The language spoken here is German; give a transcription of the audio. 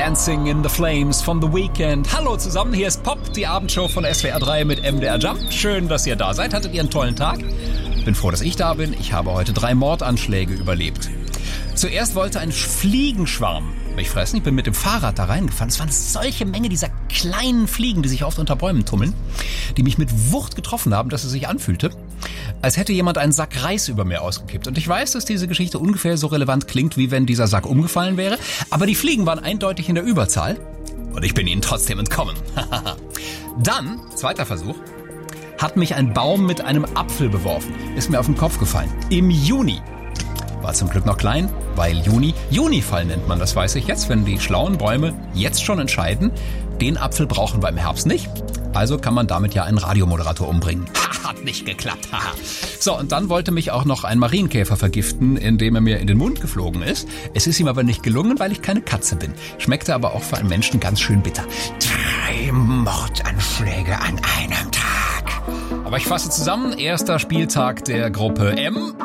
Dancing in the Flames von The Weeknd. Hallo zusammen, hier ist Pop, die Abendshow von SWR 3 mit MDR Jump. Schön, dass ihr da seid. Hattet ihr einen tollen Tag? Bin froh, dass ich da bin. Ich habe heute 3 Mordanschläge überlebt. Zuerst wollte ein Fliegenschwarm mich fressen. Ich bin mit dem Fahrrad da reingefahren. Es waren solche Menge dieser kleinen Fliegen, die sich oft unter Bäumen tummeln, die mich mit Wucht getroffen haben, dass es sich anfühlte, als hätte jemand einen Sack Reis über mir ausgekippt. Und ich weiß, dass diese Geschichte ungefähr so relevant klingt, wie wenn dieser Sack umgefallen wäre. Aber die Fliegen waren eindeutig in der Überzahl. Und ich bin ihnen trotzdem entkommen. Dann, zweiter Versuch, hat mich ein Baum mit einem Apfel beworfen. Ist mir auf den Kopf gefallen. Im Juni. War zum Glück noch klein, weil Junifall nennt man das, weiß ich jetzt, wenn die schlauen Bäume jetzt schon entscheiden, den Apfel brauchen wir im Herbst nicht. Also kann man damit ja einen Radiomoderator umbringen. Hat nicht geklappt. So, und dann wollte mich auch noch ein Marienkäfer vergiften, indem er mir in den Mund geflogen ist. Es ist ihm aber nicht gelungen, weil ich keine Katze bin. Schmeckte aber auch für einen Menschen ganz schön bitter. 3 Mordanschläge an einem Tag. Aber ich fasse zusammen, erster Spieltag der Gruppe M.